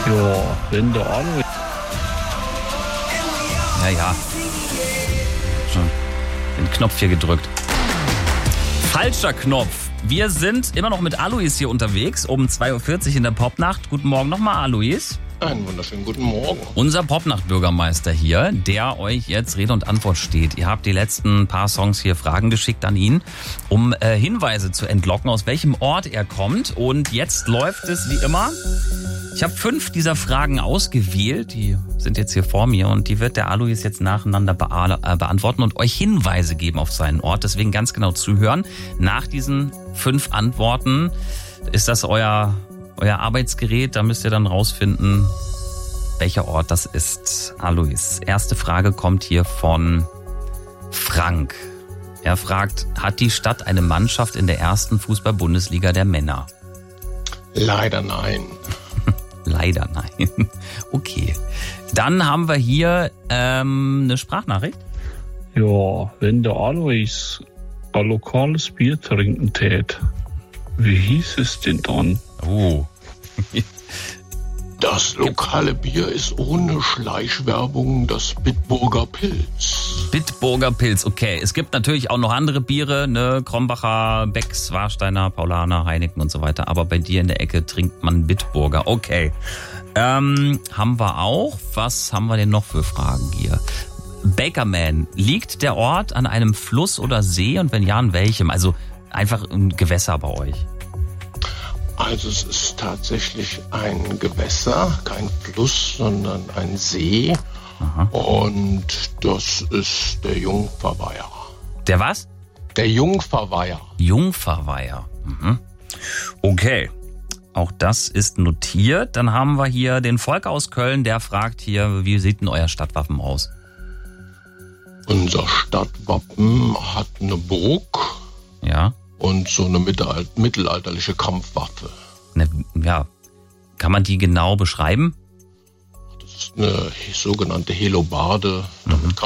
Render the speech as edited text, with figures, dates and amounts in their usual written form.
Ja, wenn der Alois. Ja. Schon den Knopf hier gedrückt. Falscher Knopf. Wir sind immer noch mit Alois hier unterwegs, um 2.40 Uhr in der Popnacht. Guten Morgen nochmal, Alois. Einen wunderschönen guten Morgen. Unser Popnacht-Bürgermeister hier, der euch jetzt Rede und Antwort steht. Ihr habt die letzten paar Songs hier Fragen geschickt an ihn, um Hinweise zu entlocken, aus welchem Ort er kommt. Und jetzt läuft es wie immer. Ich habe 5 dieser Fragen ausgewählt, die sind jetzt hier vor mir und die wird der Alois jetzt nacheinander beantworten und euch Hinweise geben auf seinen Ort. Deswegen ganz genau zuhören. Nach diesen 5 Antworten ist das euer Arbeitsgerät, da müsst ihr dann rausfinden, welcher Ort das ist. Alois, erste Frage kommt hier von Frank. Er fragt, hat die Stadt eine Mannschaft in der ersten Fußball-Bundesliga der Männer? Leider nein. Leider nein. Okay. Dann haben wir hier eine Sprachnachricht. Ja, wenn der Alois ein lokales Bier trinken tät, wie hieß es denn dann? Oh. Das lokale Bier ist ohne Schleichwerbung das Bitburger Pilz. Bitburger Pilz, okay. Es gibt natürlich auch noch andere Biere, ne? Krombacher, Becks, Warsteiner, Paulaner, Heineken und so weiter. Aber bei dir in der Ecke trinkt man Bitburger, okay. Haben wir auch. Was haben wir denn noch für Fragen hier? Bakerman, liegt der Ort an einem Fluss oder See und wenn ja, an welchem? Also einfach ein Gewässer bei euch. Also es ist tatsächlich ein Gewässer, kein Fluss, sondern ein See. Aha. Und das ist der Jungferweiher. Der was? Der Jungferweiher. Jungferweiher. Mhm. Okay, auch das ist notiert. Dann haben wir hier den Volker aus Köln, der fragt hier, wie sieht denn euer Stadtwappen aus? Unser Stadtwappen hat eine Burg. Ja. Und so eine mittelalterliche Kampfwaffe. Ja, kann man die genau beschreiben? Das ist eine sogenannte Hellebarde. Damit kann